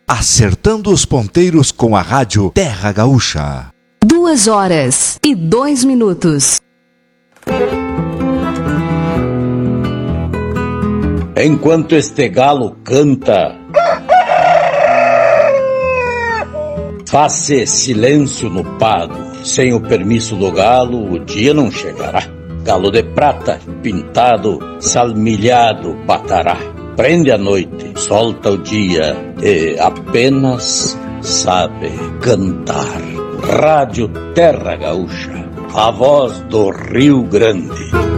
acertando os ponteiros com a rádio Terra Gaúcha. 2h02. Enquanto este galo canta, faz-se silêncio no pago. Sem o permisso do galo, o dia não chegará. Galo de prata, pintado, salmilhado, batará. Prende a noite, solta o dia e apenas sabe cantar. Rádio Terra Gaúcha, a voz do Rio Grande.